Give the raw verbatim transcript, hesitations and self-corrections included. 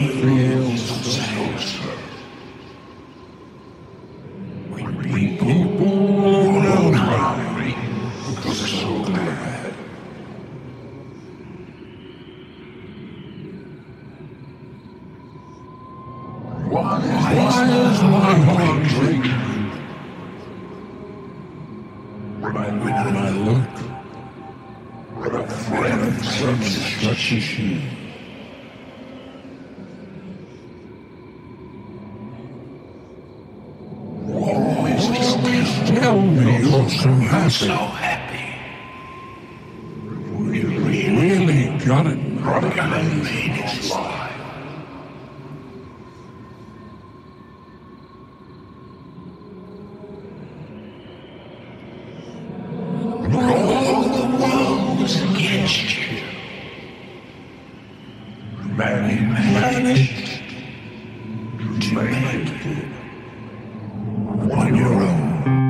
feel so when people around me because they're so glad. Why, why is my heart breaking when I, when I look at a friend from such as you? Always tell me you're so happy. So happy. You really got it, got it made its life. All the world was against you. Man, he managed to make it.